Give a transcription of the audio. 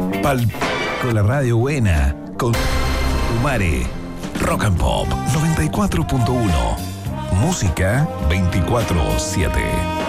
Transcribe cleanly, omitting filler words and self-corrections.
Pal con la radio buena. Con Umare. Rock and Pop 94.1. Música 24/7.